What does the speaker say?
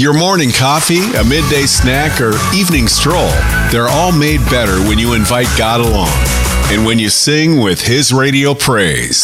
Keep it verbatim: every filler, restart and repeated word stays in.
Your morning coffee, a midday snack, or evening stroll, they're all made better when you invite God along and when you sing with His radio praise.